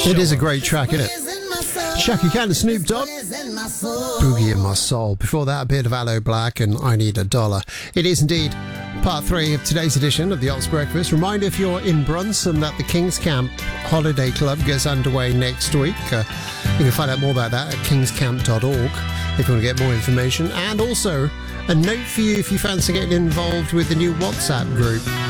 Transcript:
It is a great track, isn't it? Shaka Khan and Snoop Dogg, Boogie in My Soul. Before that, a bit of Aloe Black and I Need a Dollar. It is indeed part 3 of today's edition of the Ops Breakfast. Reminder, if you're in Brunson, that the King's Camp Holiday Club gets underway next week. You can find out more about that at kingscamp.org if you want to get more information. And also, a note for you if you fancy getting involved with the new WhatsApp group.